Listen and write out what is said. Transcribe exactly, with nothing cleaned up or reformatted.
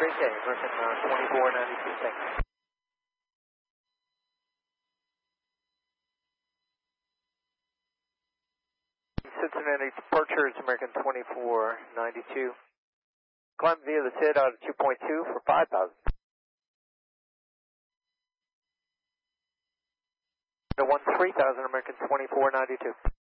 great day. American uh, twenty-four ninety-two, thanks. Cincinnati departure is American twenty-four ninety-two. Climb via the S I D out of two point two for five thousand. one three thousand, American twenty-four ninety-two.